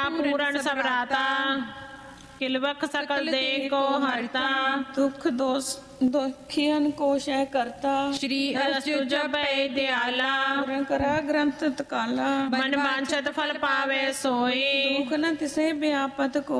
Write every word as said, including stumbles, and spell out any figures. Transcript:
पूर्ण सबराता किलवक सकल देह को हरता दुख दोष दुखियन को शह करता श्री अच्युत भय दयाला करा ग्रंथ तकाला मन वांछत फल पावे सोई दुख न तिसे व्यापत को